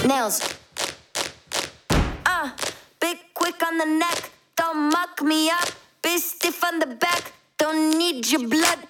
Nails. Big quick on the neck. Don't muck me up. Be stiff on the back. Don't need your blood.